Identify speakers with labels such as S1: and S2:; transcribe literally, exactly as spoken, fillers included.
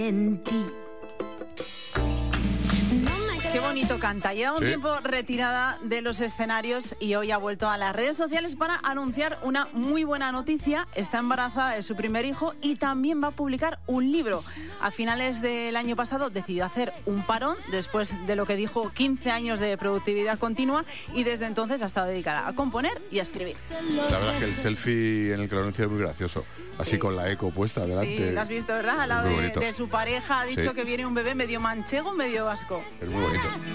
S1: En ti.
S2: Qué bonito canta. Lleva un
S3: Sí.
S2: tiempo retirada de los escenarios y hoy ha vuelto a las redes sociales para anunciar una muy buena noticia. Está embarazada de su primer hijo y también va a publicar un libro. A finales del año pasado decidió hacer un parón después de lo que dijo quince años de productividad continua y desde entonces ha estado dedicada a componer y a escribir.
S3: La verdad es que el selfie en el que lo anuncia es muy gracioso. Así
S2: Sí.
S3: con la eco puesta delante.
S2: Sí, lo has visto, ¿verdad? Al lado
S3: Muy
S2: de,
S3: bonito.
S2: de su pareja ha dicho
S3: Sí.
S2: que viene un bebé medio manchego, medio vasco.
S3: Es muy bonito.